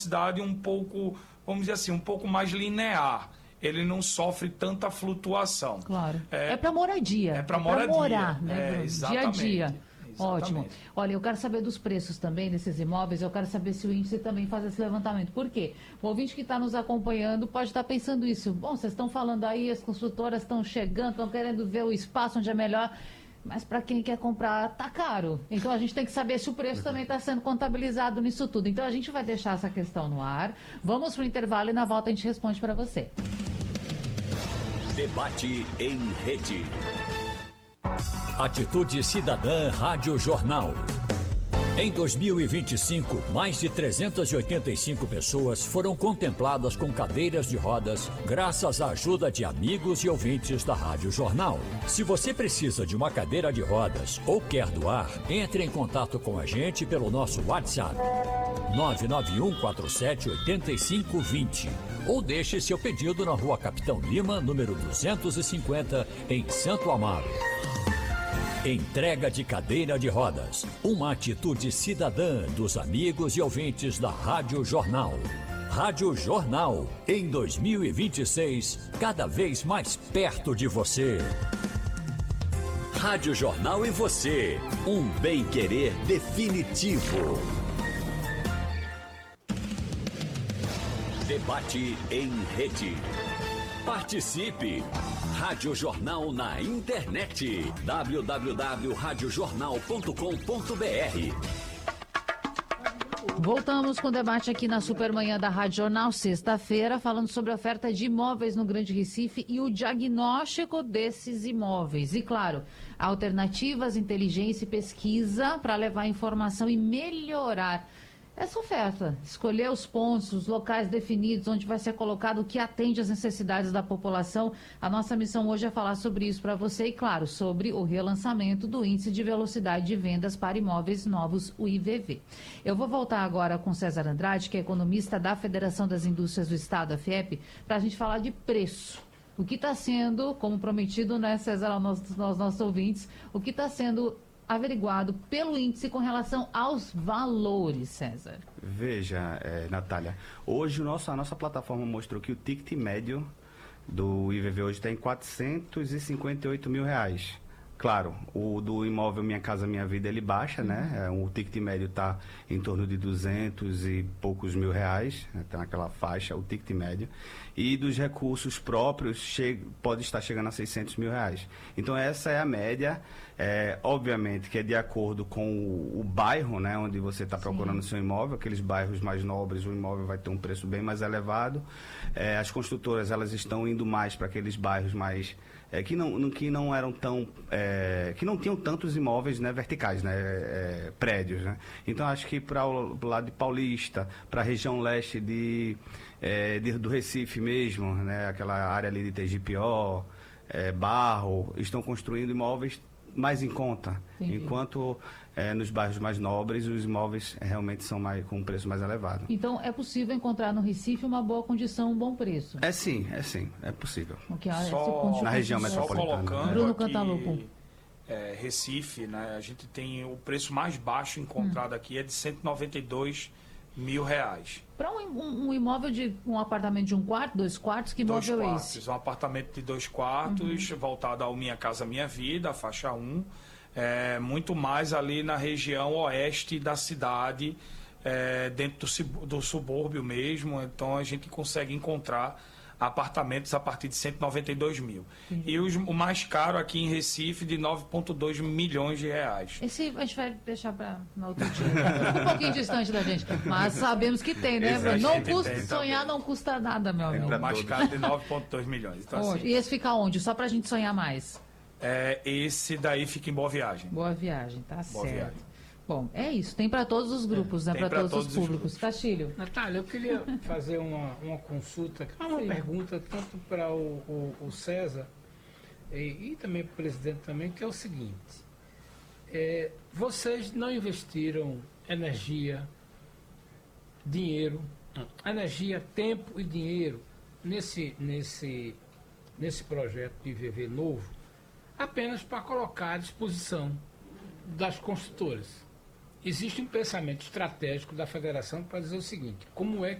cidade um pouco, vamos dizer assim, um pouco mais linear. Ele não sofre tanta flutuação. Claro. É para moradia. É para moradia. Morar, né? Exatamente. Dia a dia. Exatamente. Ótimo. Olha, eu quero saber dos preços também desses imóveis, eu quero saber se o índice também faz esse levantamento. Por quê? O ouvinte que está nos acompanhando pode estar pensando isso. Bom, vocês estão falando aí, as construtoras estão chegando, estão querendo ver o espaço onde é melhor, mas para quem quer comprar, tá caro. Então a gente tem que saber se o preço também está sendo contabilizado nisso tudo. Então a gente vai deixar essa questão no ar. Vamos para o intervalo e na volta a gente responde para você. Debate em rede. Atitude Cidadã Rádio Jornal. Em 2025, mais de 385 pessoas foram contempladas com cadeiras de rodas graças à ajuda de amigos e ouvintes da Rádio Jornal. Se você precisa de uma cadeira de rodas ou quer doar, entre em contato com a gente pelo nosso WhatsApp 991478520 ou deixe seu pedido na Rua Capitão Lima, número 250, em Santo Amaro. Entrega de cadeira de rodas. Uma atitude cidadã dos amigos e ouvintes da Rádio Jornal. Rádio Jornal, em 2026, cada vez mais perto de você. Rádio Jornal e você. Um bem-querer definitivo. Debate em rede. Participe! Rádio Jornal na internet. www.radiojornal.com.br. Voltamos com o debate aqui na Supermanhã da Rádio Jornal, sexta-feira, falando sobre a oferta de imóveis no Grande Recife e o diagnóstico desses imóveis. E, claro, alternativas, inteligência e pesquisa para levar informação e melhorar essa oferta, escolher os pontos, os locais definidos, onde vai ser colocado o que atende às necessidades da população. A nossa missão hoje é falar sobre isso para você e, claro, sobre o relançamento do Índice de Velocidade de Vendas para Imóveis Novos, o IVV. Eu vou voltar agora com César Andrade, que é economista da Federação das Indústrias do Estado, a FIEP, para a gente falar de preço. O que está sendo, como prometido, né, César, aos nossos ouvintes, o que está sendo averiguado pelo índice com relação aos valores, César? Veja, Natália, hoje a nossa plataforma mostrou que o ticket médio do IVV hoje está em R$458 mil. Claro, o do imóvel Minha Casa Minha Vida ele baixa, né? O ticket médio está em torno de 200 e poucos mil reais, está naquela faixa, o ticket médio. E dos recursos próprios pode estar chegando a 600 mil reais. Então essa é a média, obviamente que é de acordo com o bairro, né? Onde você está procurando o seu imóvel, aqueles bairros mais nobres, o imóvel vai ter um preço bem mais elevado. As construtoras elas estão indo mais para aqueles bairros mais... que não eram tão... que não tinham tantos imóveis, né, verticais, né, prédios, né? Então acho que para o lado de Paulista, para a região leste do Recife mesmo, né, aquela área ali de TGPO, Barro, estão construindo imóveis mais em conta. Entendi. Enquanto nos bairros mais nobres os imóveis realmente são com um preço mais elevado. Então é possível encontrar no Recife uma boa condição, um bom preço? É sim, é possível. Só, na região metropolitana. Colocando Bruno aqui, Cantalupo. Recife, né, a gente tem o preço mais baixo encontrado aqui é de R$192 mil. Para um imóvel de um apartamento de 1 quarto, 2 quartos, que imóvel é esse? Um apartamento de 2 quartos, voltado ao Minha Casa Minha Vida, a faixa 1, muito mais ali na região oeste da cidade, dentro do subúrbio mesmo. Então a gente consegue encontrar apartamentos a partir de 192 mil. E o mais caro aqui em Recife de 9,2 milhões de reais. Esse a gente vai deixar para no outro dia. Um pouquinho distante da gente, mas sabemos que tem, né? Não custa sonhar, não custa nada, meu amigo. O mais caro de 9,2 milhões. Então, assim, e esse fica onde? Só para a gente sonhar mais? Esse daí fica em Boa Viagem. Boa Viagem, tá Boa certo. Viagem. Bom, é isso. Tem para todos os grupos, né? Para todos os públicos. Castilho. Natália, eu queria fazer uma consulta, uma pergunta tanto para o César e também para o presidente também, que é o seguinte. Vocês não investiram energia, tempo e dinheiro nesse projeto de IVV novo apenas para colocar à disposição das construtoras. existe um pensamento estratégico da federação para dizer o seguinte: como é